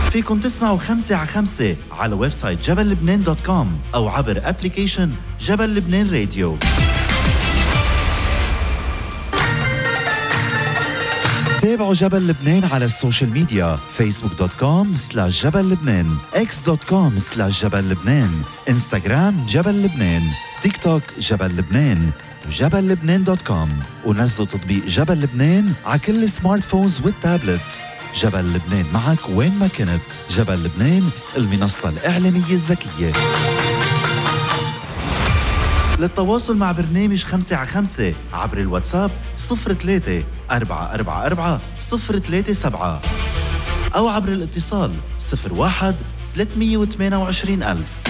فيكن تسمعوا 5 على 5 على ويب سايت جبللبنان.com أو عبر أبليكيشن جبل لبنان راديو. تابعوا جبل لبنان على السوشيال ميديا facebook.com/جبل لبنان، x.com/جبل لبنان، انستغرام جبل لبنان، تيك توك جبل لبنان، جبللبنان.com، ونزلوا تطبيق جبل لبنان على كل السمارت فونز والتابلتس. جبل لبنان معك وين ما كنت. جبل لبنان، المنصة الإعلامية الذكية. للتواصل مع برنامج 5 على 5 عبر الواتساب 03 444 037 أو عبر الاتصال 01 328 ألف.